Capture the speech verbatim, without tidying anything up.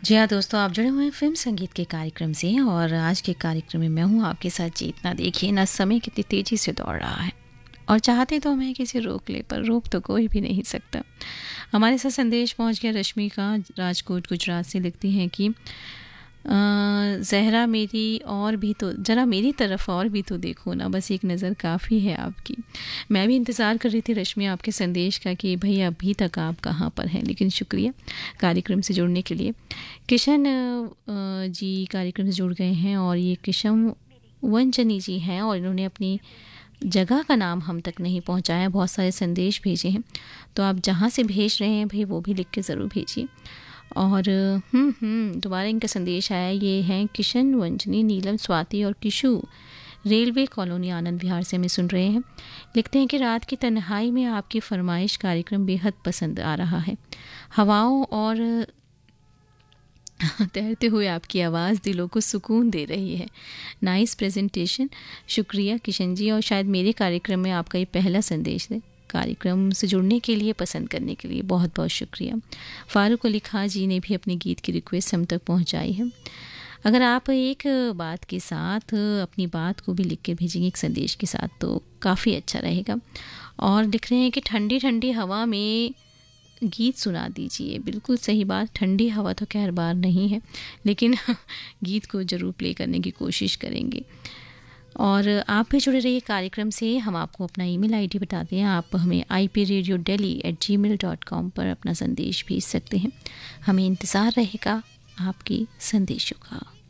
जी हाँ दोस्तों, आप जुड़े हुए हैं फिल्म संगीत के कार्यक्रम से और आज के कार्यक्रम में मैं हूँ आपके साथ चेतना। देखिए ना, समय कितनी तेज़ी से दौड़ रहा है और चाहते तो हमें किसी रोक ले, पर रोक तो कोई भी नहीं सकता। हमारे साथ संदेश पहुँच गया रश्मि का, राजकोट गुजरात से। लिखती हैं कि अ, ज़हरा मेरी और भी तो ज़रा मेरी तरफ और भी तो देखो ना, बस एक नज़र काफ़ी है आपकी। मैं भी इंतज़ार कर रही थी रश्मि आपके संदेश का कि भई अभी तक आप कहाँ पर हैं, लेकिन शुक्रिया कार्यक्रम से जुड़ने के लिए। किशन अ, जी कार्यक्रम से जुड़ गए हैं और ये किशम वंचनी जी हैं और इन्होंने अपनी जगह का नाम हम तक नहीं पहुंचाया, बहुत सारे संदेश भेजे हैं, तो आप जहां से भेज रहे हैं भाई वो भी लिख के ज़रूर भेजिए। और हम्म हम्म दोबारा इनका संदेश आया, ये हैं किशन वंचनी, नीलम, स्वाति और किशु, रेलवे कॉलोनी आनंद विहार से हमें सुन रहे हैं। लिखते हैं कि रात की तन्हाई में आपकी फरमाइश कार्यक्रम बेहद पसंद आ रहा है। हवाओं और तैरते हुए आपकी आवाज़ दिलों को सुकून दे रही है। नाइस प्रेजेंटेशन, शुक्रिया किशन जी। और शायद मेरे कार्यक्रम में आपका ये पहला संदेश है। कार्यक्रम से जुड़ने के लिए, पसंद करने के लिए बहुत बहुत शुक्रिया। फ़ारूक अली खां जी ने भी अपने गीत की रिक्वेस्ट हम तक पहुंचाई है। अगर आप एक बात के साथ अपनी बात को भी लिख के भेजेंगे एक संदेश के साथ तो काफ़ी अच्छा रहेगा। और लिख रहे हैं कि ठंडी ठंडी हवा में गीत सुना दीजिए। बिल्कुल सही बात, ठंडी हवा तो खैर बार नहीं है, लेकिन गीत को ज़रूर प्ले करने की कोशिश करेंगे। और आप भी जुड़े रहिए कार्यक्रम से। हम आपको अपना ईमेल आईडी बताते हैं, आप हमें I P radio daily eight ji mail dot com पर अपना संदेश भेज सकते हैं। हमें इंतज़ार रहेगा आपके संदेशों का।